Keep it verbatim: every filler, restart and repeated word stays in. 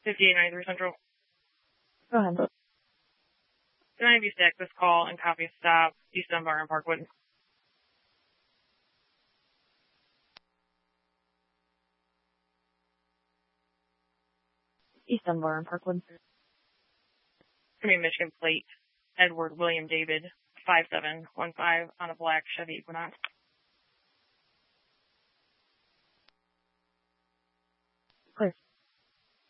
fifty-eight ninety-three Central. Go ahead. Can I have you stack this call and copy a stop, East Dunbar and Parkwood? East Dunbar and Parkwood. It's going to be Michigan Plate, Edward William David, five seven one five on a black Chevy Equinox.